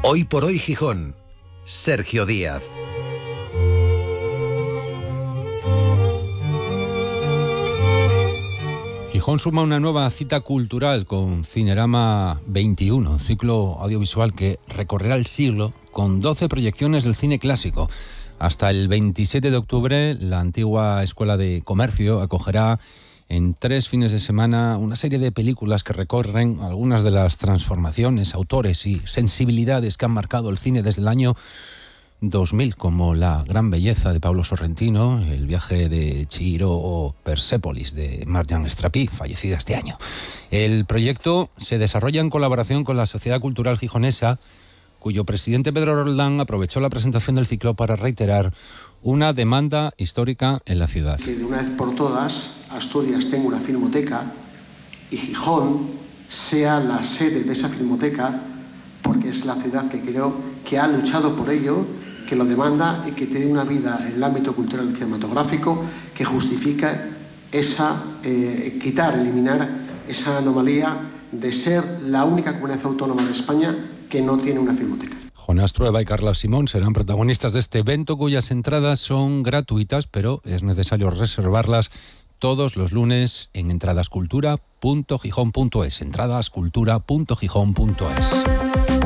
Hoy por hoy Gijón. Sergio Díaz. Gijón suma una nueva cita cultural con Cinerama 21, un ciclo audiovisual que recorrerá el siglo con 12 proyecciones del cine clásico. Hasta el 27 de octubre, la antigua Escuela de Comercio acogerá en 3 fines de semana una serie de películas que recorren algunas de las transformaciones, autores y sensibilidades que han marcado el cine desde el año 2000, como La gran belleza de Pablo Sorrentino, El viaje de Chihiro o Persépolis de Marjan Strapi, fallecida este año. El proyecto se desarrolla en colaboración con la Sociedad Cultural Gijonesa, cuyo presidente Pedro Roldán aprovechó la presentación del ciclo para reiterar una demanda histórica en la ciudad. Que de una vez por todas Asturias tenga una filmoteca y Gijón sea la sede de esa filmoteca, porque es la ciudad que creo que ha luchado por ello, que lo demanda y que tiene una vida en el ámbito cultural y cinematográfico que justifica eliminar esa anomalía de ser la única comunidad autónoma de España que no tiene una filmoteca. Jonás Trueba y Carla Simón serán protagonistas de este evento, cuyas entradas son gratuitas, pero es necesario reservarlas todos los lunes en entradascultura.gijón.es. entradascultura.gijón.es.